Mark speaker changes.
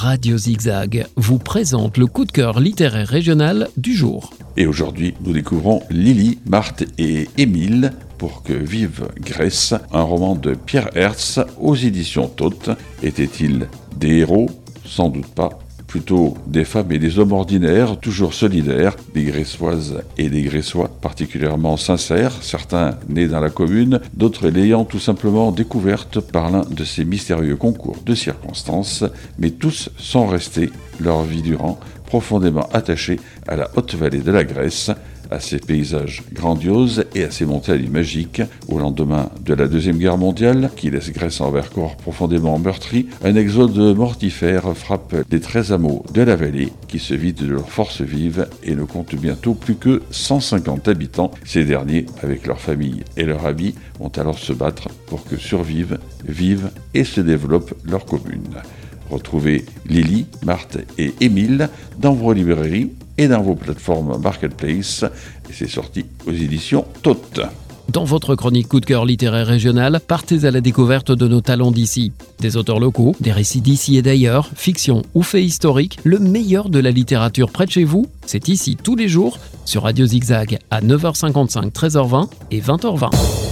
Speaker 1: Radio Zigzag vous présente le coup de cœur littéraire régional du jour.
Speaker 2: Et aujourd'hui, nous découvrons Lily, Marthe et Émile pour que vive Grèce, un roman de Pierre Hertz aux éditions Taute. Étaient-ils des héros ? Sans doute pas. Plutôt des femmes et des hommes ordinaires, toujours solidaires, des Gréçoises et des Gréçois particulièrement sincères, certains nés dans la commune, d'autres l'ayant tout simplement découverte par l'un de ces mystérieux concours de circonstances, mais tous sont restés, leur vie durant, profondément attachés à la haute vallée de la Grèce, à ses paysages grandioses et à ses montagnes magiques. Au lendemain de la Deuxième Guerre mondiale, qui laisse Grèce en Vercors profondément meurtrie, un exode mortifère frappe les 13 hameaux de la vallée, qui se vident de leurs forces vives et ne comptent bientôt plus que 150 habitants. Ces derniers, avec leurs familles et leurs habits, vont alors se battre pour que survivent, vivent et se développent leur commune. Retrouvez Lily, Marthe et Émile dans vos librairies et dans vos plateformes Marketplace. Et c'est sorti aux éditions Taute.
Speaker 1: Dans votre chronique coup de cœur littéraire régional, partez à la découverte de nos talents d'ici. Des auteurs locaux, des récits d'ici et d'ailleurs, fiction ou faits historiques, le meilleur de la littérature près de chez vous, c'est ici tous les jours sur Radio Zigzag à 9h55, 13h20 et 20h20.